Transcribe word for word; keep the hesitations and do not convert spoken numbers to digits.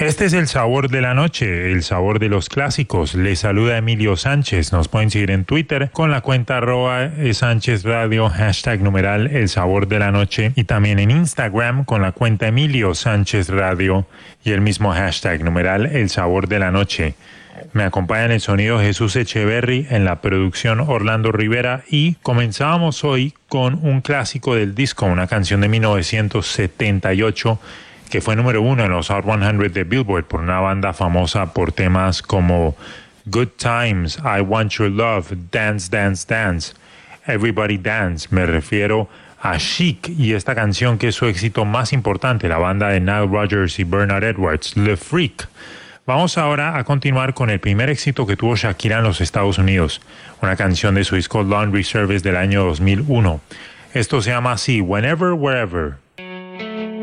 Este es el sabor de la noche, el sabor de los clásicos. Les saluda Emilio Sánchez. Nos pueden seguir en Twitter con la cuenta arroba Sánchez Radio, hashtag numeral el sabor de la noche, y también en Instagram con la cuenta Emilio Sánchez Radio y el mismo hashtag numeral el sabor de la noche. Me acompaña en el sonido Jesús Echeverry, en la producción Orlando Rivera, y comenzamos hoy con un clásico del disco, una canción de mil novecientos setenta y ocho que fue número uno en los Hot cien de Billboard por una banda famosa por temas como Good Times, I Want Your Love, Dance, Dance, Dance, Everybody Dance. Me refiero a Chic y esta canción que es su éxito más importante, la banda de Nile Rodgers y Bernard Edwards, Le Freak. Vamos ahora a continuar con el primer éxito que tuvo Shakira en los Estados Unidos, una canción de su disco Laundry Service del año dos mil uno. Esto se llama así, Whenever, Wherever.